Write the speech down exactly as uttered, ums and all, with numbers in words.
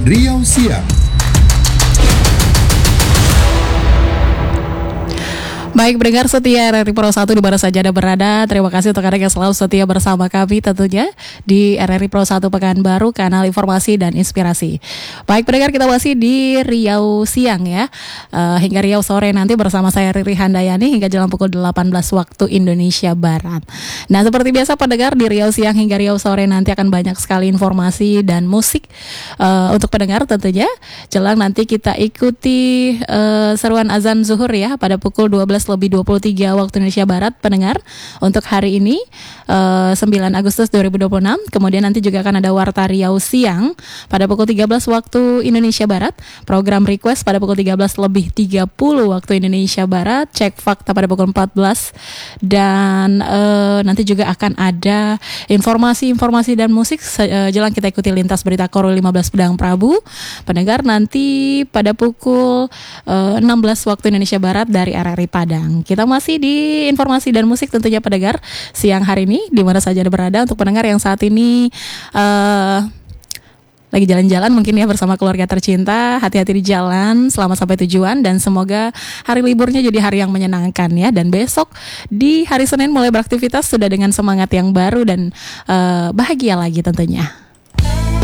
Riau Siang. Baik pendengar setia R R I Pro satu di mana saja Anda berada, terima kasih untuk Anda yang selalu setia bersama kami tentunya di R R I Pro satu Pekanbaru, kanal informasi dan inspirasi. Baik pendengar, kita masih di Riau Siang ya, uh, hingga Riau sore nanti bersama saya Riri Handayani hingga jam pukul delapan belas waktu Indonesia Barat. Nah seperti biasa pendengar, di Riau Siang hingga Riau sore nanti akan banyak sekali informasi dan musik uh, untuk pendengar tentunya. Jelang nanti kita ikuti uh, seruan azan zuhur ya pada pukul dua belas lebih dua puluh tiga waktu Indonesia Barat pendengar untuk hari ini uh, sembilan Agustus dua ribu dua puluh enam. Kemudian nanti juga akan ada Warta Riau Siang pada pukul tiga belas waktu Indonesia Barat, program request pada pukul tiga belas lebih tiga puluh waktu Indonesia Barat, cek fakta pada pukul empat belas, dan uh, nanti juga akan ada informasi-informasi dan musik uh, jelang kita ikuti lintas berita Korul lima belas Pedang Prabu pendengar nanti pada pukul uh, enam belas waktu Indonesia Barat dari R R I Padang. Kita masih di informasi dan musik tentunya pendengar siang hari ini di mana saja Anda berada. Untuk pendengar yang saat ini uh, lagi jalan-jalan mungkin ya bersama keluarga tercinta, hati-hati di jalan, selamat sampai tujuan dan semoga hari liburnya jadi hari yang menyenangkan ya. Dan besok di hari Senin mulai beraktivitas sudah dengan semangat yang baru dan uh, bahagia lagi tentunya.